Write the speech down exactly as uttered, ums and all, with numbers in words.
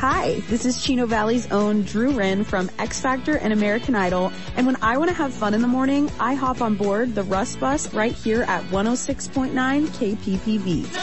Hi, this is Chino Valley's own Drew Wren from X Factor and American Idol, and when I want to have fun in the morning, I hop on board the Russ Bus right here at one oh six point nine K P P V.